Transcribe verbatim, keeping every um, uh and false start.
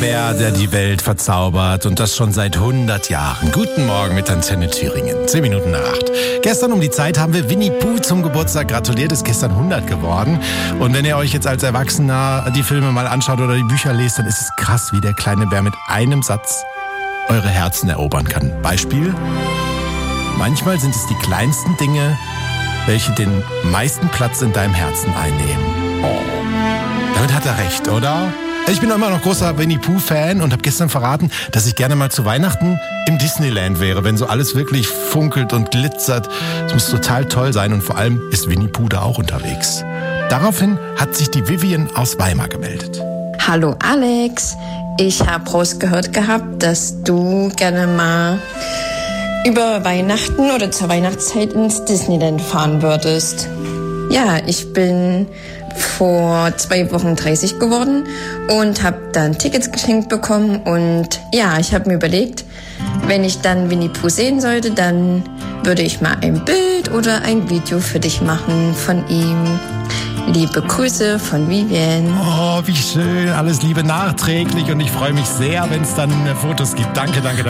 Bär, der die Welt verzaubert und das schon seit hundert Jahren. Guten Morgen mit Antenne Thüringen. Zehn Minuten nach acht. Gestern um die Zeit haben wir Winnie Pooh zum Geburtstag gratuliert. Ist gestern hundert geworden. Und wenn ihr euch jetzt als Erwachsener die Filme mal anschaut oder die Bücher lest, dann ist es krass, wie der kleine Bär mit einem Satz eure Herzen erobern kann. Beispiel: Manchmal sind es die kleinsten Dinge, welche den meisten Platz in deinem Herzen einnehmen. Oh. Damit hat er recht, oder? Ich bin immer noch großer Winnie-Pooh-Fan und habe gestern verraten, dass ich gerne mal zu Weihnachten im Disneyland wäre, wenn so alles wirklich funkelt und glitzert. Es muss total toll sein und vor allem ist Winnie-Pooh da auch unterwegs. Daraufhin hat sich die Vivian aus Weimar gemeldet. Hallo Alex, ich habe rausgehört gehabt, dass du gerne mal über Weihnachten oder zur Weihnachtszeit ins Disneyland fahren würdest. Ja, ich bin vor zwei Wochen dreißig geworden und habe dann Tickets geschenkt bekommen. Und ja, ich habe mir überlegt, wenn ich dann Winnie Pooh sehen sollte, dann würde ich mal ein Bild oder ein Video für dich machen von ihm. Liebe Grüße von Vivian. Oh, wie schön. Alles Liebe nachträglich und ich freue mich sehr, wenn es dann Fotos gibt. Danke, danke, danke.